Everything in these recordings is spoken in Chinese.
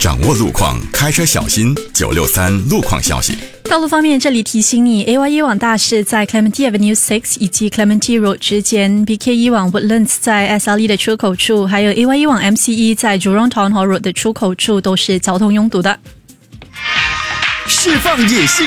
掌握路况，开车小心。963路况消息。 道路方面，这里提醒你 AYE 往大势在 Clementi Avenue 6以及 Clementi Road 之间， BKE 往 Woodlands 在 SLE 的出口处，还有 AYE 往 MCE 在 Jurong Town Hall Road 的出口处都是交通拥堵的。 释放野性，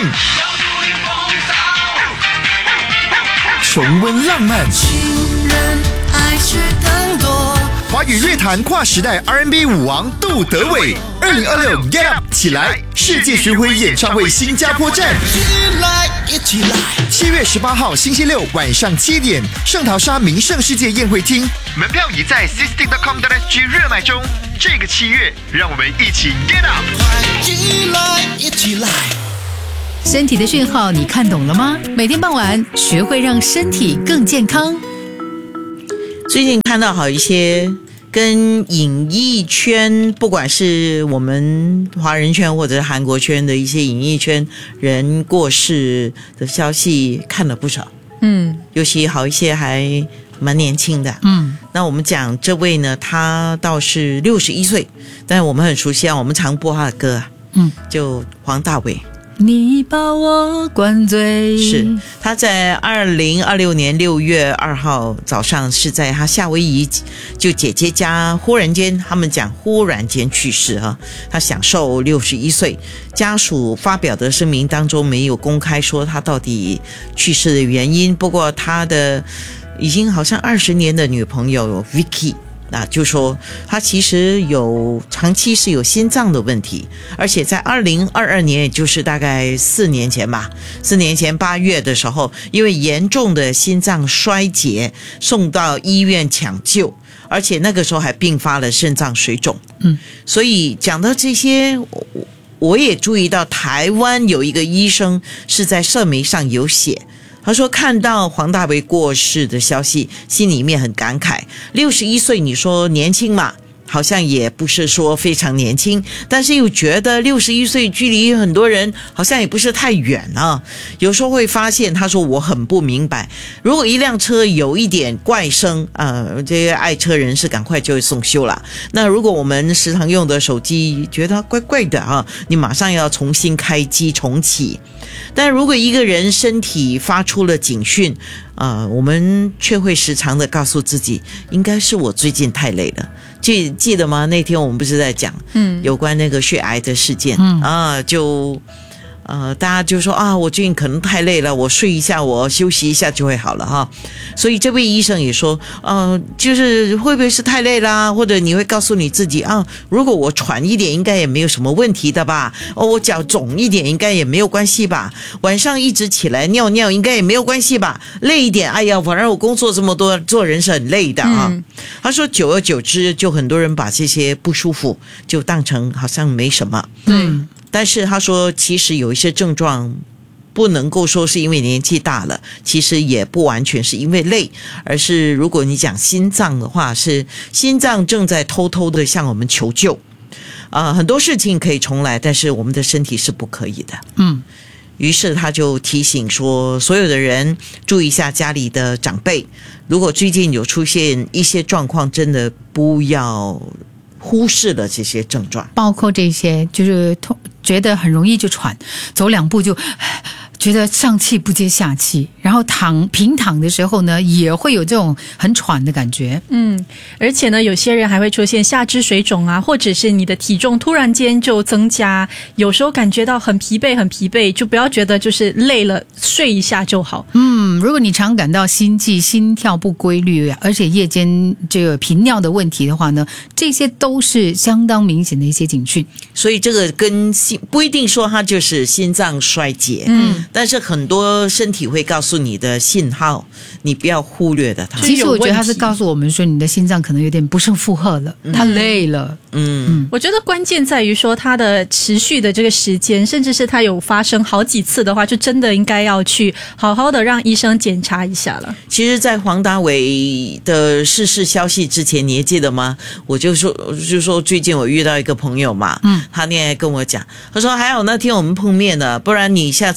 重温浪漫， 情人爱是更多。 华语乐坛跨时代 R&B 舞王杜德伟，2026 Get Up 起来世界巡回演唱会新加坡站， 一起来 7月18号星期六晚上7点，圣淘沙名胜世界宴会厅，门票已在 sisting.com.sg 热卖中。这个7月，让我们一起 Get Up， 一起来。 身体的讯号你看懂了吗？每天傍晚学会让身体更健康。 最近看到好一些跟影艺圈，不管是我们华人圈或者是韩国圈的一些影艺圈人过世的消息看了不少。尤其好一些还蛮年轻的。那我们讲这位呢，他倒是61岁，但是我们很熟悉啊，我们常播他的歌啊。就黄大炜。 你把我灌醉。 是他在2026年6月2号早上是在他夏威夷就姐姐家忽然间，他们讲忽然间去世啊。他享受61岁，家属发表的声明当中没有公开说他到底去世的原因，不过他的已经好像20年的女朋友 Vicky就说他其实长期是有心脏的问题，而且在2022年，也就是大概4年前吧，4年前8月的时候，因为严重的心脏衰竭送到医院抢救，而且那个时候还并发了肾脏水肿。所以讲到这些，我也注意到台湾有一个医生是在社媒上有写，他说看到黄大炜过世的消息，心里面很感慨。61岁，你说年轻嘛，好像也不是说非常年轻，但是又觉得61岁距离很多人好像也不是太远啊。有时候会发现，他说我很不明白，如果一辆车有一点怪声这些爱车人士赶快就会送修了。那如果我们时常用的手机觉得怪怪的你马上要重新开机重启。但如果一个人身体发出了警讯我们却会时常的告诉自己，应该是我最近太累了。记得吗？那天我们不是在讲有关那个血癌的事件大家就说我最近可能太累了，我睡一下，我休息一下就会好了所以这位医生也说就是会不会是太累啦，或者你会告诉你自己如果我喘一点应该也没有什么问题的吧，我脚肿一点应该也没有关系吧，晚上一直起来尿尿应该也没有关系吧，累一点哎呀反正我工作这么多，做人是很累的他说久而久之就很多人把这些不舒服就当成好像没什么。但是他说其实有一些症状不能够说是因为年纪大了，其实也不完全是因为累，而是如果你讲心脏的话，是心脏正在偷偷的向我们求救很多事情可以重来，但是我们的身体是不可以的。于是他就提醒说，所有的人注意一下家里的长辈，如果最近有出现一些状况，真的不要忽视了这些症状， 包括这些就是觉得很容易就喘，走2步就觉得上气不接下气，然后平躺的时候呢也会有这种很喘的感觉。 而且呢有些人还会出现下肢水肿或者是你的体重突然间就增加，有时候感觉到很疲惫，就不要觉得就是累了睡一下就好。 如果你常感到心悸、心跳不规律，而且夜间这个频尿的问题的话呢，这些都是相当明显的一些警讯。 所以这个跟不一定说它就是心脏衰竭，但是很多身体会告诉你的信号，你不要忽略的它。 其实我觉得它是告诉我们说，你的心脏可能有点不胜负荷了，它累了。 我觉得关键在于说它的持续的这个时间，甚至是它有发生好几次的话，就真的应该要去好好的让医生检查一下了。 其实在黄大炜的逝世消息之前，你还记得吗？我就说最近我遇到一个朋友嘛，他那天跟我讲，他说还好那天我们碰面了，不然你下次来找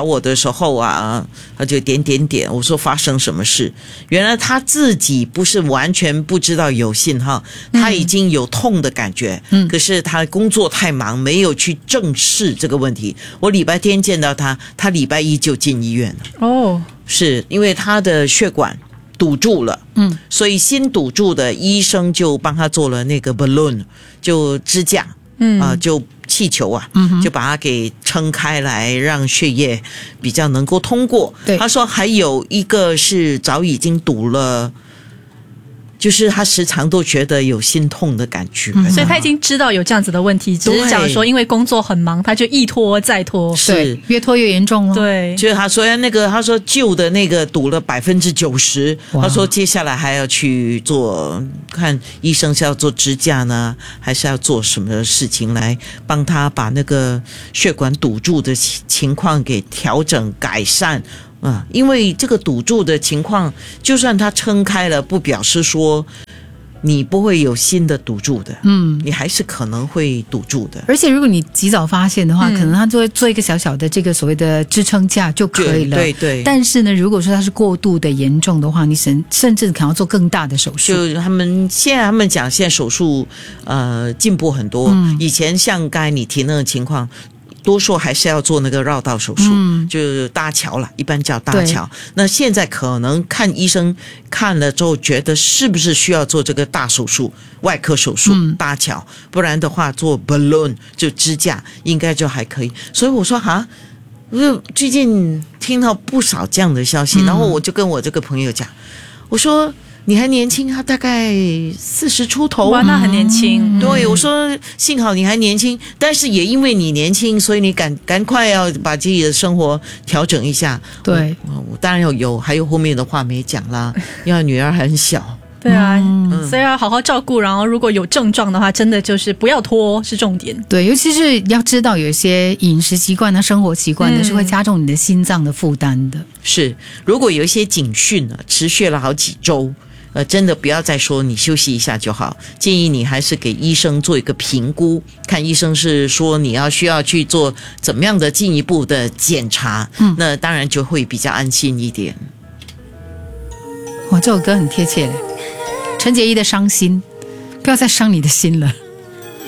我的时候啊，他就点，我说发生什么事？原来他自己不是完全不知道有信号，他已经有痛的感觉，可是他工作太忙，没有去正视这个问题。我礼拜天见到他，他礼拜一就进医院了。 哦， 是因为他的血管堵住了，所以心堵住的医生就帮他做了那个 balloon， 就支架，就气球啊，就把它给撑开来，让血液比较能够通过。他说还有一个是早已经堵了。就是他时常都觉得有心痛的感觉， 所以他已经知道有这样子的问题，只是讲说因为工作很忙，他就一拖再拖， 是越拖越严重了。 对， 就是他说他说旧的那个堵了90%，他说接下来还要去做，看医生是要做支架呢，还是要做什么事情来帮他把那个血管堵住的情况给调整改善。因为这个堵住的情况，就算它撑开了，不表示说你不会有新的堵住的，你还是可能会堵住的。 而且如果你及早发现的话，可能它就会做一个小小的这个所谓的支撑架就可以了。 对。 但是呢，如果说它是过度的严重的话，你甚至可能要做更大的手术。 就他们讲，现在手术进步很多，以前像刚才你提那个情况。多数还是要做那个绕道手术，就是搭桥了，一般叫搭桥。那现在可能看医生看了之后，觉得是不是需要做这个大手术，外科手术搭桥，不然的话做 balloon 就支架应该就还可以。所以我说我最近听到不少这样的消息，然后我就跟我这个朋友讲，我说。你还年轻，他大概40出头， 哇，那很年轻。 对，我说幸好你还年轻，但是也因为你年轻，所以你赶快要把自己的生活调整一下。 对， 我当然还有后面的话没讲啦，因为女儿很小。 对啊，所以要好好照顾，然后如果有症状的话，真的就是不要拖是重点。 对，尤其是要知道有一些饮食习惯、生活习惯是会加重你的心脏的负担的。 是，如果有一些警讯持续了好几周。真的不要再说你休息一下就好，建议你还是给医生做一个评估，看医生是说你需要去做怎么样的进一步的检查，那当然就会比较安心一点。 哇，这首歌很贴切嘞，陈洁仪的《伤心》，不要再伤你的心了。